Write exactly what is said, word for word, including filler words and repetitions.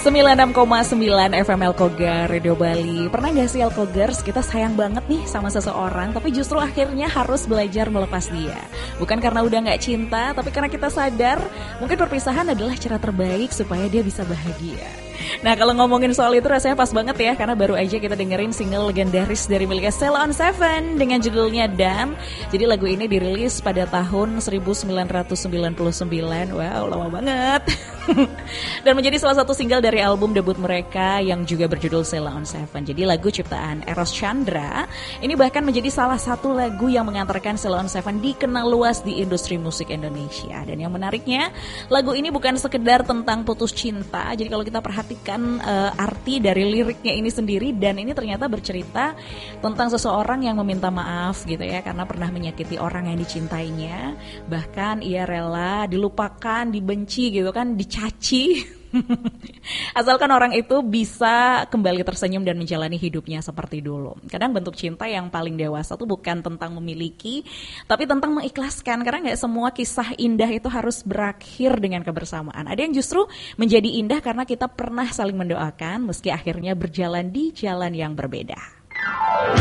sembilan puluh enam koma sembilan F M Elkogar Radio Bali. Pernah gak sih Elkogers, kita sayang banget nih sama seseorang, tapi justru akhirnya harus belajar melepas dia. Bukan karena udah gak cinta, tapi karena kita sadar mungkin perpisahan adalah cara terbaik supaya dia bisa bahagia. Nah, kalau ngomongin soal itu rasanya pas banget ya, karena baru aja kita dengerin single legendaris dari miliknya Sheila on Seven dengan judulnya Dan. Jadi lagu ini dirilis pada tahun seribu sembilan ratus sembilan puluh sembilan. Wow, lama banget. Dan menjadi salah satu single dari album debut mereka yang juga berjudul Sheila on Seven. Jadi lagu ciptaan Eros Chandra ini bahkan menjadi salah satu lagu yang mengantarkan Sheila on Seven dikenal luas di industri musik Indonesia. Dan yang menariknya, lagu ini bukan sekedar tentang putus cinta. Jadi kalau kita perhatikan kan uh, arti dari liriknya ini sendiri, dan ini ternyata bercerita tentang seseorang yang meminta maaf gitu ya, karena pernah menyakiti orang yang dicintainya, bahkan ia rela dilupakan, dibenci gitu kan, dicaci asalkan orang itu bisa kembali tersenyum dan menjalani hidupnya seperti dulu. Kadang bentuk cinta yang paling dewasa tuh bukan tentang memiliki, tapi tentang mengikhlaskan. Karena gak semua kisah indah itu harus berakhir dengan kebersamaan. Ada yang justru menjadi indah karena kita pernah saling mendoakan meski akhirnya berjalan di jalan yang berbeda.